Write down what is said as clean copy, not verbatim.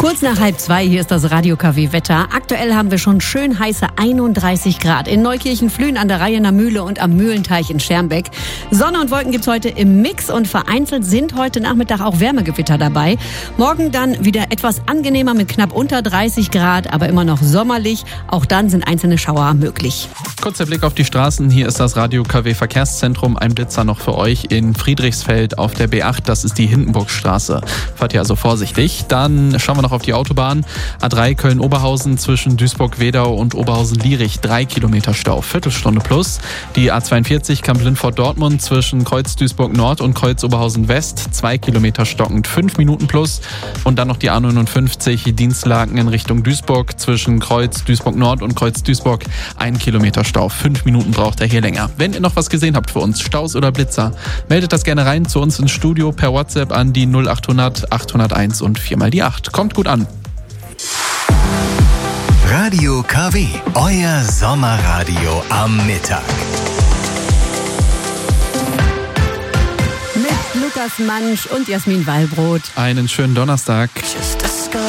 Kurz nach 1:30, hier ist das Radio KW Wetter. Aktuell haben wir schon schön heiße 31 Grad. In Neukirchen-Flühen an der Reihener Mühle und am Mühlenteich in Schermbeck. Sonne und Wolken gibt's heute im Mix und vereinzelt sind heute Nachmittag auch Wärmegewitter dabei. Morgen dann wieder etwas angenehmer mit knapp unter 30 Grad, aber immer noch sommerlich. Auch dann sind einzelne Schauer möglich. Kurzer Blick auf die Straßen. Hier ist das Radio KW Verkehrszentrum. Ein Blitzer noch für euch in Friedrichsfeld auf der B8. Das ist die Hindenburgstraße. Fahrt ihr also vorsichtig. Dann schauen wir noch auf die Autobahn. A3 Köln-Oberhausen zwischen Duisburg-Wedau und Oberhausen-Lierich 3 Kilometer Stau, Viertelstunde plus. Die A42 Kamp-Lindfort-Dortmund zwischen Kreuz Duisburg-Nord und Kreuz Oberhausen-West 2 Kilometer stockend, 5 Minuten plus. Und dann noch die A59 Dienstlaken in Richtung Duisburg zwischen Kreuz Duisburg-Nord und Kreuz Duisburg 1 Kilometer Stau. 5 Minuten braucht er hier länger. Wenn ihr noch was gesehen habt für uns, Staus oder Blitzer, meldet das gerne rein zu uns ins Studio per WhatsApp an die 0800 801 und 4x8. Kommt gut an. Radio KW, euer Sommerradio am Mittag. Mit Lukas Mansch und Jasmin Wallbrot. Einen schönen Donnerstag.